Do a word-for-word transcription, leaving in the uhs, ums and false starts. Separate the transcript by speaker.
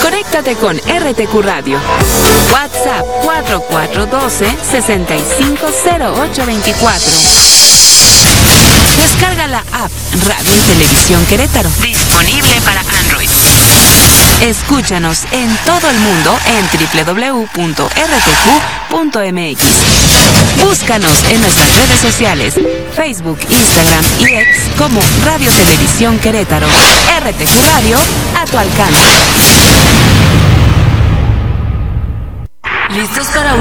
Speaker 1: Conéctate con R T Q Radio. WhatsApp cuatro cuatro uno dos, seis cinco cero ocho dos cuatro. Descarga la app Radio y Televisión Querétaro. Disponible para Android. Escúchanos en todo el mundo en doble u doble u doble u punto r t q punto m x. Búscanos en nuestras redes sociales, Facebook, Instagram y X como Radio Televisión Querétaro. R T Q Radio a tu alcance. ¿Listos para una